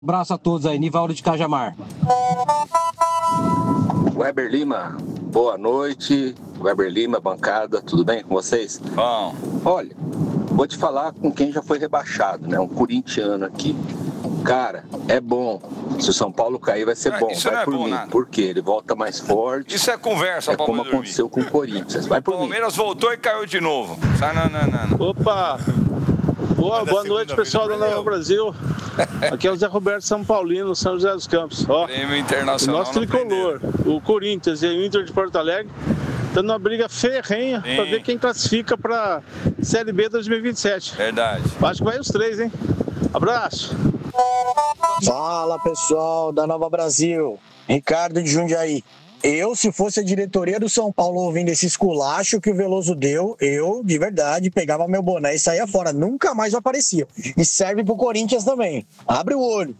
Abraço a todos aí, Nivaldo de Cajamar. Weber Lima, boa noite. Weber Lima, bancada, tudo bem com vocês? Bom. Olha, vou te falar com quem já foi rebaixado, né? Um corintiano aqui. Cara, é bom. Se o São Paulo cair, vai ser bom. Vai por mim. Por quê? Ele volta mais forte. Isso é conversa, Paulo. É como aconteceu com o Corinthians. Vai por mim. O Palmeiras voltou e caiu de novo. Não. Opa! Boa noite, pessoal da Nova Brasil. Aqui é o Zé Roberto São Paulino, São José dos Campos. Ó, Prêmio Internacional. O nosso tricolor, o Corinthians e o Inter de Porto Alegre, estão numa briga ferrenha para ver quem classifica para Série B 2027. Verdade. Acho que vai os três, hein? Abraço. Fala, pessoal da Nova Brasil. Ricardo de Jundiaí. Eu, se fosse a diretoria do São Paulo ouvindo esse esculacho que o Veloso deu, eu, de verdade, pegava meu boné e saía fora. Nunca mais aparecia. E serve pro Corinthians também. Abre o olho.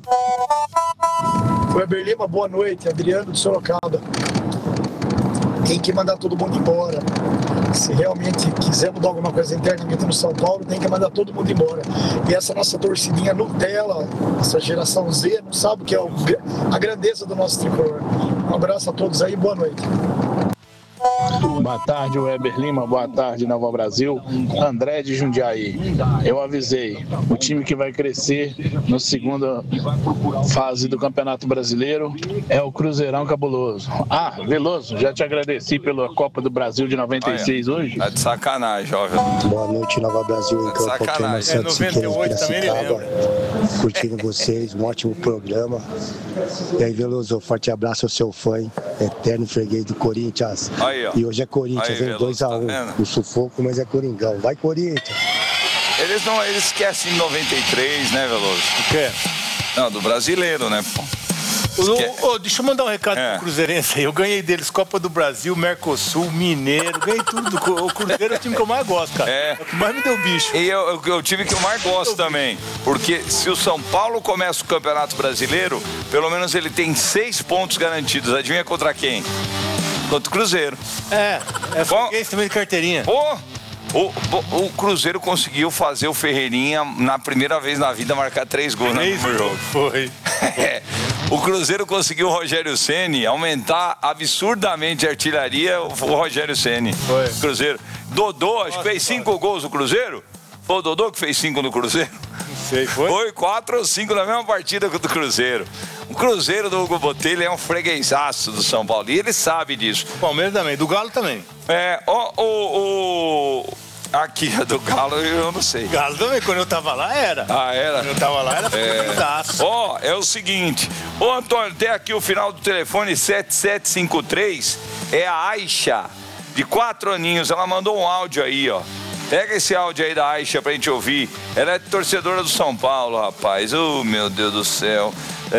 Weber Lima, boa noite. Adriano de Sorocaba. Tem que mandar todo mundo embora. Se realmente quiser mudar alguma coisa internamente no São Paulo, tem que mandar todo mundo embora. E essa nossa torcidinha Nutella, essa geração Z, não sabe o que é a grandeza do nosso tricolor. Um abraço a todos aí, boa noite. Boa tarde, Weber Lima. Boa tarde, Nova Brasil. André de Jundiaí. Eu avisei, o time que vai crescer na segunda fase do Campeonato Brasileiro é o Cruzeirão Cabuloso. Ah, Veloso, já te agradeci pela Copa do Brasil de 96 hoje. Tá de sacanagem, jovem. Boa noite, Nova Brasil. Tá de sacanagem. É 98 também, curtindo vocês, um ótimo programa. E aí, Veloso, forte abraço ao seu fã, eterno freguês do Corinthians. Aí, ó. E hoje é Corinthians, hein? 2-1. No sufoco, mas é Coringão. Vai, Corinthians! Eles esquecem 93, né, Veloso? O quê? Não, do brasileiro, né, pô? Deixa eu mandar um recado pro Cruzeirense aí. Eu ganhei deles Copa do Brasil, Mercosul, Mineiro, ganhei tudo. O Cruzeiro é o time que eu mais gosto, cara. É o que mais me deu bicho. E eu tive que eu mais gosto também. Porque se o São Paulo começa o Campeonato Brasileiro, pelo menos ele tem 6 pontos garantidos. Adivinha contra quem? Contra o Cruzeiro. É freguês também de carteirinha. Pô! O Cruzeiro conseguiu fazer o Ferreirinha, na primeira vez na vida, marcar 3 gols no jogo. Foi. O Cruzeiro conseguiu o Rogério Ceni aumentar absurdamente a artilharia, o Rogério Ceni. Foi. Cruzeiro. Dodô, acho que fez 5 gols no Cruzeiro. Foi o Dodô que fez 5 no Cruzeiro? Não sei, foi? Foi 4 ou 5 na mesma partida contra o Cruzeiro. O Cruzeiro do Hugo Botelho é um freguesaço do São Paulo. E ele sabe disso. Palmeiras também, do Galo também. Aqui, do Galo, eu não sei. Galo também, quando eu tava lá, era. Ah, era? Quando eu tava lá, era freguesaço. É o seguinte. Ô, Antônio, tem aqui o final do telefone 7753. É a Aisha, de 4 aninhos. Ela mandou um áudio aí, ó. Pega esse áudio aí da Aisha pra gente ouvir. Ela é torcedora do São Paulo, rapaz. Oh, meu Deus do céu.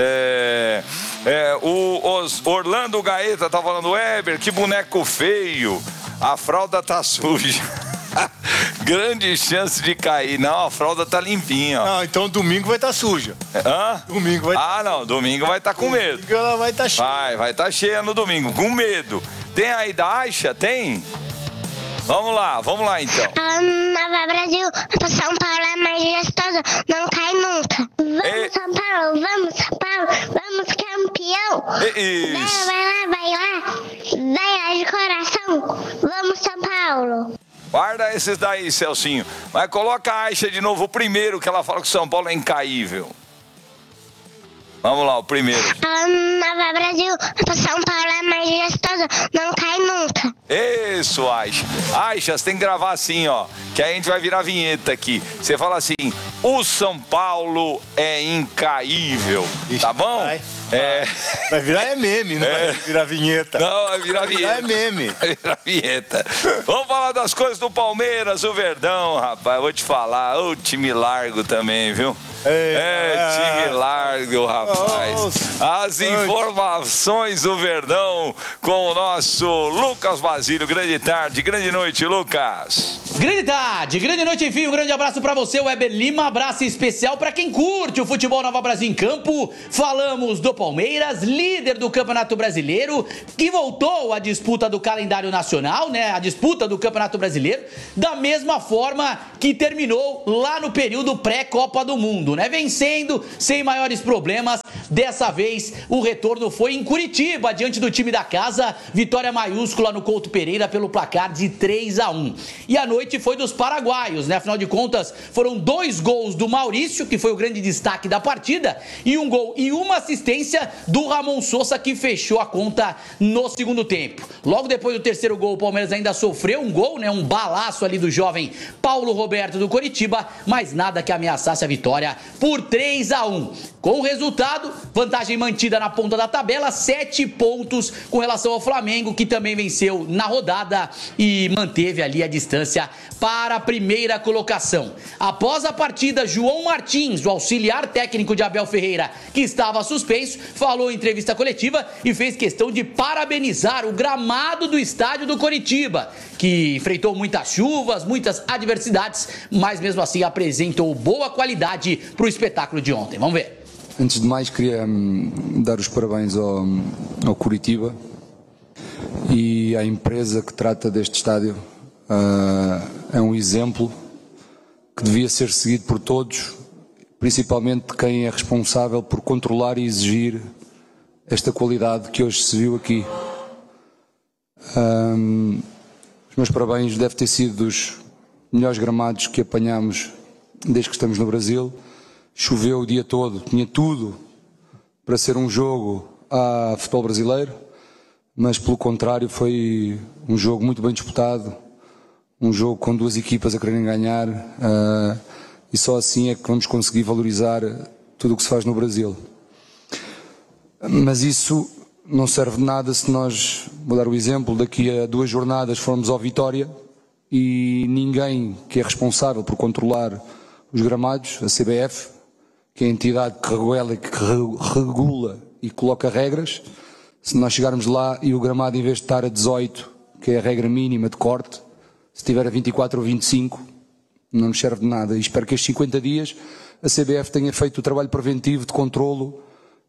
O Orlando Gaeta tá falando, Weber, que boneco feio. A fralda tá suja. Grande chance de cair. Não, a fralda tá limpinha, ó. Não, então domingo vai estar suja. Hã? Domingo vai não, domingo vai estar com medo. Domingo ela vai estar cheia. Vai estar cheia no domingo, com medo. Tem aí da Aisha? Tem? Vamos lá então. Nova Brasil, São Paulo é mais gostoso, não cai nunca. Vamos, São Paulo, vamos campeão. Vai lá de coração. Vamos, São Paulo. Guarda esses daí, Celcinho. Mas coloca a Aisha de novo, o primeiro, que ela fala que o São Paulo é incaível. Vamos lá, o primeiro. Nova Brasil, São Paulo é mais gostoso, não cai nunca. Isso, Aisha. Aisha, você tem que gravar assim, ó, que aí a gente vai virar vinheta aqui. Você fala assim, o São Paulo é incaível, tá bom? Vai virar meme, não vai virar vinheta. Não, vai virar vinheta. É meme. Vai virar vinheta. Vamos falar das coisas do Palmeiras, o Verdão, rapaz. Vou te falar, o time largo também, viu? Time largo, rapaz. As informações do Verdão com o nosso Lucas Basílio. Grande tarde, grande noite, Lucas. Grande tarde, grande noite, enfim, um grande abraço pra você, Weber Lima, abraço especial pra quem curte o futebol Nova Brasil em campo. Falamos do Palmeiras, líder do Campeonato Brasileiro, que voltou à disputa do calendário nacional, né, a disputa do Campeonato Brasileiro, da mesma forma que terminou lá no período pré-Copa do Mundo, né, vencendo sem maiores problemas. Dessa vez o retorno foi em Curitiba, diante do time da casa, vitória maiúscula no Couto Pereira pelo placar de 3-1. E a noite foi dos paraguaios, né? Afinal de contas, foram 2 gols do Maurício, que foi o grande destaque da partida, e 1 gol e 1 assistência do Ramon Sosa, que fechou a conta no segundo tempo. Logo depois do terceiro gol, o Palmeiras ainda sofreu um gol, né? Um balaço ali do jovem Paulo Roberto do Coritiba, mas nada que ameaçasse a vitória por 3-1. Com o resultado, vantagem mantida na ponta da tabela, 7 pontos com relação ao Flamengo, que também venceu na rodada e manteve ali a distância para a primeira colocação. Após a partida, João Martins, o auxiliar técnico de Abel Ferreira, que estava suspenso, falou em entrevista coletiva e fez questão de parabenizar o gramado do estádio do Coritiba, que enfrentou muitas chuvas, muitas adversidades, mas mesmo assim apresentou boa qualidade para o espetáculo de ontem. Vamos ver. Antes de mais, queria dar os parabéns ao Curitiba e à empresa que trata deste estádio. É um exemplo que devia ser seguido por todos, principalmente de quem é responsável por controlar e exigir esta qualidade que hoje se viu aqui. Os meus parabéns, deve ter sido dos melhores gramados que apanhamos desde que estamos no Brasil. Choveu o dia todo, tinha tudo para ser um jogo a futebol brasileiro, mas pelo contrário foi um jogo muito bem disputado, um jogo com 2 equipas a quererem ganhar, e só assim é que vamos conseguir valorizar tudo o que se faz no Brasil. Mas isso não serve de nada se nós, vou dar o exemplo, daqui a 2 jornadas formos ao Vitória e ninguém que é responsável por controlar os gramados, a CBF, que é a entidade que regula e coloca regras, se nós chegarmos lá e o gramado, em vez de estar a 18, que é a regra mínima de corte, se estiver a 24 ou 25, não nos serve de nada. E espero que estes 50 dias a CBF tenha feito o trabalho preventivo de controlo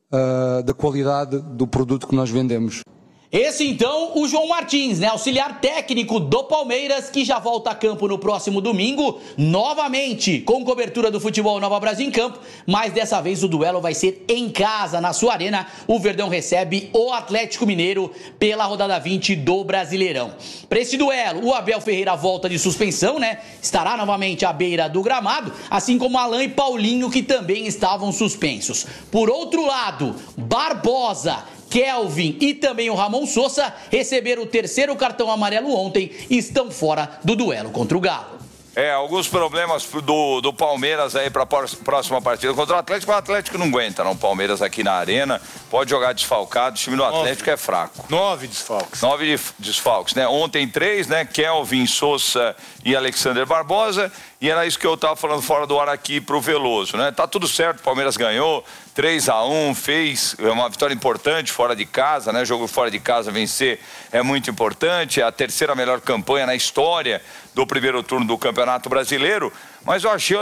da qualidade do produto que nós vendemos. Esse então, o João Martins, né, auxiliar técnico do Palmeiras, que já volta a campo no próximo domingo, novamente com cobertura do futebol Nova Brasil em campo, mas dessa vez o duelo vai ser em casa, na sua arena. O Verdão recebe o Atlético Mineiro pela rodada 20 do Brasileirão. Para esse duelo, o Abel Ferreira volta de suspensão, né, estará novamente à beira do gramado, assim como Alain e Paulinho, que também estavam suspensos. Por outro lado, Barbosa, Kelvin e também o Ramon Sosa receberam o 3º cartão amarelo ontem e estão fora do duelo contra o Galo. Alguns problemas do Palmeiras aí para a próxima partida contra o Atlético. O Atlético não aguenta, não. O Palmeiras aqui na arena pode jogar desfalcado. O time do Atlético é fraco. 9 desfalques. 9 desfalques, né? Ontem 3, né? Kelvin, Sosa e Alexander Barbosa. E era isso que eu estava falando fora do ar aqui pro Veloso, né? Tá tudo certo, o Palmeiras ganhou 3-1, fez uma vitória importante fora de casa, né? Jogo fora de casa, vencer é muito importante, é a 3ª melhor campanha na história do primeiro turno do Campeonato Brasileiro. Mas eu achei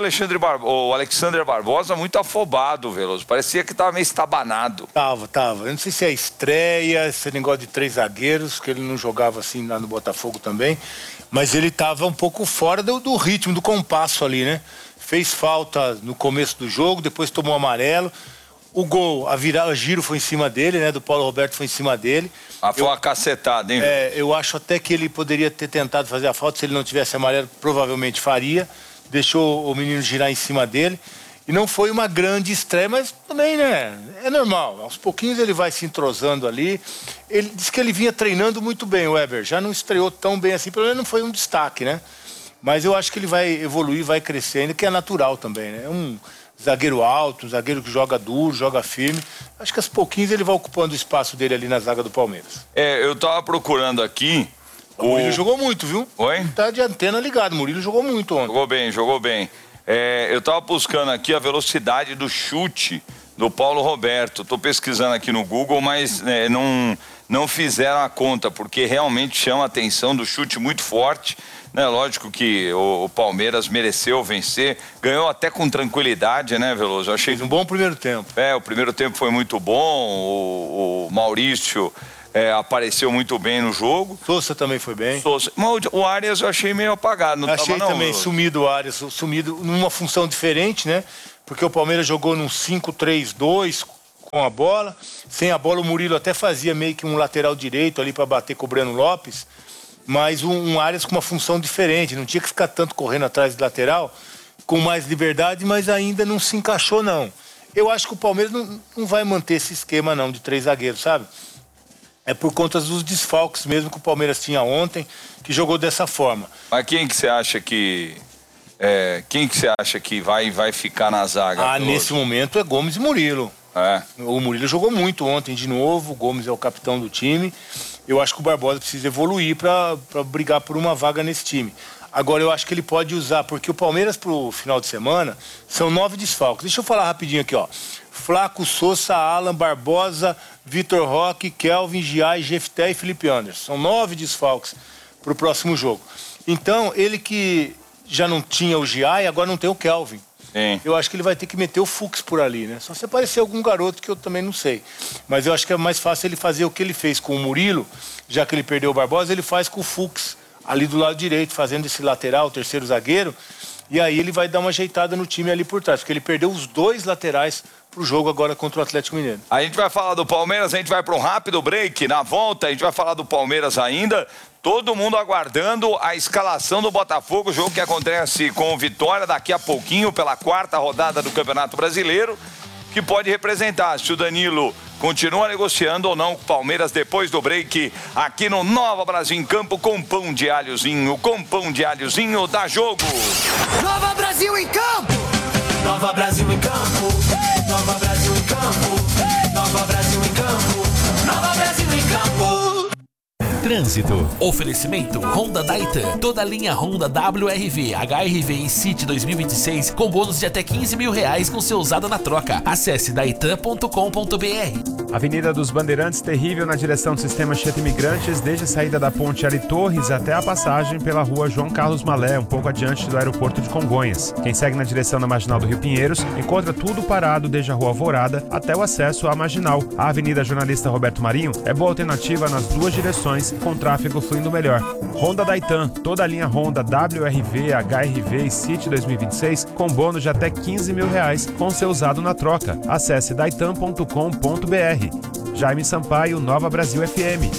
o Alexander Barbosa muito afobado, Veloso. Parecia que estava meio estabanado. Tava. Eu não sei se é a estreia, esse negócio de 3 zagueiros, que ele não jogava assim lá no Botafogo também. Mas ele estava um pouco fora do ritmo, do compasso ali, né? Fez falta no começo do jogo, depois tomou amarelo. O gol, a giro foi em cima dele, né? Do Paulo Roberto foi em cima dele. Foi uma cacetada, hein? Eu acho até que ele poderia ter tentado fazer a falta. Se ele não tivesse amarelo, provavelmente faria. Deixou o menino girar em cima dele. E não foi uma grande estreia, mas também, né? É normal. Aos pouquinhos ele vai se entrosando ali. Ele disse que ele vinha treinando muito bem, o Weber. Já não estreou tão bem assim, pelo menos não foi um destaque, né? Mas eu acho que ele vai evoluir, vai crescer ainda, que é natural também, né? É um zagueiro alto, um zagueiro que joga duro, joga firme. Acho que aos pouquinhos ele vai ocupando o espaço dele ali na zaga do Palmeiras. Eu tava procurando aqui. O Murilo jogou muito, viu? Oi? Tá de antena ligado, o Murilo jogou muito ontem. Jogou bem. Eu tava buscando aqui a velocidade do chute do Paulo Roberto. Tô pesquisando aqui no Google, mas não fizeram a conta, porque realmente chama a atenção do chute muito forte. né? Lógico que o Palmeiras mereceu vencer, ganhou até com tranquilidade, né, Veloso? Eu achei um bom primeiro tempo. O primeiro tempo foi muito bom, o Maurício apareceu muito bem no jogo. Sousa também foi bem. O Arias eu achei meio apagado. Achei também sumido o Arias, sumido numa função diferente, né? Porque o Palmeiras jogou num 5-3-2 com a bola. Sem a bola o Murilo até fazia meio que um lateral direito ali para bater com o Breno Lopes. Mas um Arias com uma função diferente. Não tinha que ficar tanto correndo atrás do lateral, com mais liberdade, mas ainda não se encaixou, não. Eu acho que o Palmeiras não vai manter esse esquema, não, de 3 zagueiros, sabe? É por conta dos desfalques mesmo que o Palmeiras tinha ontem, que jogou dessa forma. Mas quem que você acha que vai ficar na zaga? Nesse momento é Gomes e Murilo. O Murilo jogou muito ontem de novo, o Gomes é o capitão do time. Eu acho que o Barbosa precisa evoluir para brigar por uma vaga nesse time. Agora eu acho que ele pode usar, porque o Palmeiras pro final de semana são 9 desfalques. Deixa eu falar rapidinho aqui, ó. Flaco, Sousa, Alan, Barbosa, Vitor Roque, Kelvin, Giai, Jefté e Felipe Anderson. São 9 desfalques pro próximo jogo. Então, ele que já não tinha o Giai, agora não tem o Kelvin. Sim. Eu acho que ele vai ter que meter o Fux por ali, né? Só se aparecer algum garoto que eu também não sei. Mas eu acho que é mais fácil ele fazer o que ele fez com o Murilo, já que ele perdeu o Barbosa, ele faz com o Fux ali do lado direito, fazendo esse lateral, o terceiro zagueiro, e aí ele vai dar uma ajeitada no time ali por trás, porque ele perdeu os 2 laterais pro jogo agora contra o Atlético Mineiro. A gente vai falar do Palmeiras, a gente vai para um rápido break. Na volta, a gente vai falar do Palmeiras ainda. Todo mundo aguardando a escalação do Botafogo, o jogo que acontece com o Vitória daqui a pouquinho, pela 4ª rodada do Campeonato Brasileiro, que pode representar se o Danilo continua negociando ou não com o Palmeiras depois do break, aqui no Nova Brasil em Campo, com pão de alhozinho dá jogo. Nova Brasil em Campo! Nova Brasil em Campo! Nova Brasil em Campo! Nova Brasil em Campo! Nova Brasil em Campo! Trânsito. Oferecimento Honda Dayton. Toda a linha Honda WRV, HRV e City 2026 com bônus de até R$15.000 com seu usado na troca. Acesse dayton.com.br. Avenida dos Bandeirantes, terrível na direção do sistema Chieta Imigrantes, desde a saída da ponte Ari Torres até a passagem pela rua João Carlos Malé, um pouco adiante do aeroporto de Congonhas. Quem segue na direção da Marginal do Rio Pinheiros encontra tudo parado desde a rua Alvorada até o acesso à Marginal. A Avenida Jornalista Roberto Marinho é boa alternativa nas 2 direções, com tráfego fluindo melhor. Honda Dayton, toda a linha Honda WRV, HRV e City 2026 com bônus de até R$15.000 com seu usado na troca. Acesse dayton.com.br. Jaime Sampaio, Nova Brasil FM.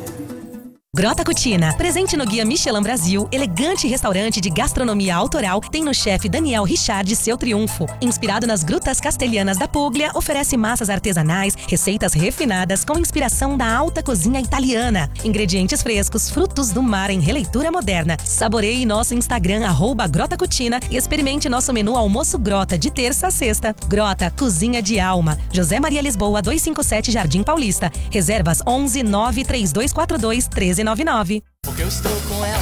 Grota Cucina, presente no Guia Michelin Brasil, elegante restaurante de gastronomia autoral, tem no chefe Daniel Richard seu triunfo. Inspirado nas grutas castelhanas da Puglia, oferece massas artesanais, receitas refinadas com inspiração da alta cozinha italiana. Ingredientes frescos, frutos do mar em releitura moderna. Saboreie nosso Instagram, @Grota Cucina, e experimente nosso menu almoço Grota, de terça a sexta. Grota, cozinha de alma. José Maria Lisboa, 257 Jardim Paulista. Reservas 11 93242 1399. Porque eu estou com ela.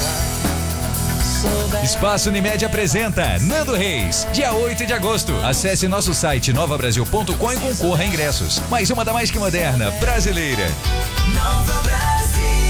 Espaço Unimed apresenta Nando Reis, dia 8 de agosto. Acesse nosso site novabrasil.com e concorra a ingressos. Mais uma da mais que moderna brasileira. Nova Brasil.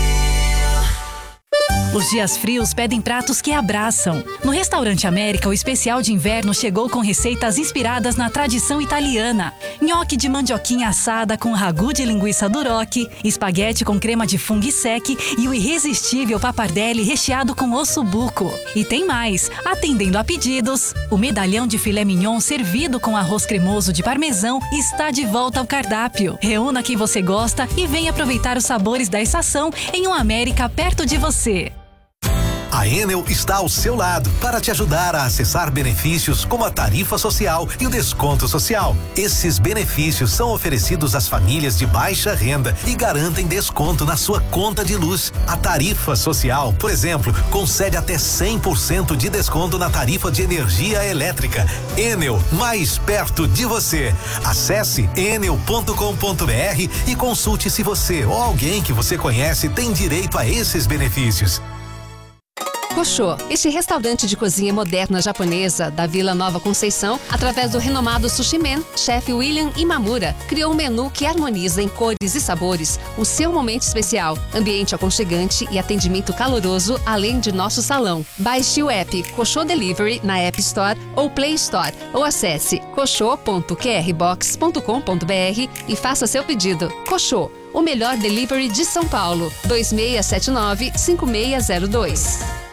Os dias frios pedem pratos que abraçam. No Restaurante América, o especial de inverno chegou com receitas inspiradas na tradição italiana. Nhoque de mandioquinha assada com ragu de linguiça duroc, espaguete com crema de fungo sec e o irresistível pappardelle recheado com osso buco. E tem mais, atendendo a pedidos, o medalhão de filé mignon servido com arroz cremoso de parmesão está de volta ao cardápio. Reúna quem você gosta e venha aproveitar os sabores da estação em um América perto de você. A Enel está ao seu lado para te ajudar a acessar benefícios como a tarifa social e o desconto social. Esses benefícios são oferecidos às famílias de baixa renda e garantem desconto na sua conta de luz. A tarifa social, por exemplo, concede até 100% de desconto na tarifa de energia elétrica. Enel, mais perto de você. Acesse enel.com.br e consulte se você ou alguém que você conhece tem direito a esses benefícios. Koshô, este restaurante de cozinha moderna japonesa da Vila Nova Conceição, através do renomado Sushi Man, chefe William Imamura, criou um menu que harmoniza em cores e sabores o seu momento especial, ambiente aconchegante e atendimento caloroso, além de nosso salão. Baixe o app Koshô Delivery na App Store ou Play Store, ou acesse koshô.qrbox.com.br e faça seu pedido. Koshô, o melhor delivery de São Paulo. 2679-5602.